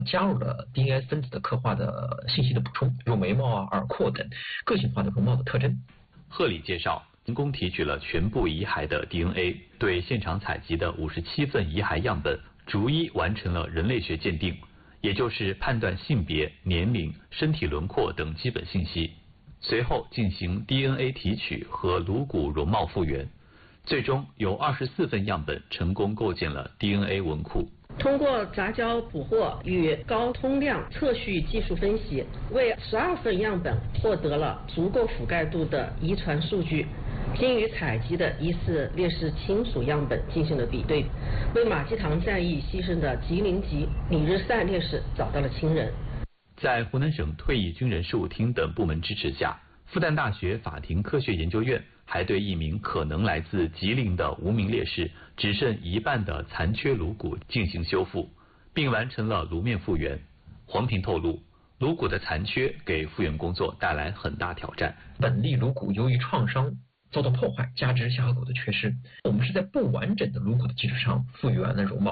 加入了 DNA 分子的刻画的信息的补充，如眉毛啊、耳廓等个性化的容貌的特征。 贺礼介绍，人工提取了全部遗骸的 DNA， 对现场采集的57份遗骸样本逐一完成了人类学鉴定，也就是判断性别、年龄、身体轮廓等基本信息。随后进行 DNA 提取和颅骨容貌复原，最终有24份样本成功构建了 DNA 文库。 通过杂交捕获与高通量测序技术分析，为12份样本获得了足够覆盖度的遗传数据，并与采集的疑似烈士亲属样本进行了比对，为马基堂战役牺牲的吉林籍李日善烈士找到了亲人。 在湖南省退役军人事务厅等部门支持下，复旦大学法庭科学研究院还对一名可能来自吉林的无名烈士只剩一半的残缺颅骨进行修复，并完成了颅面复原。黄平透露，颅骨的残缺给复原工作带来很大挑战。 本例颅骨由于创伤遭到破坏，加之下颌骨的缺失，我们是在不完整的颅骨的基础上复原了容貌。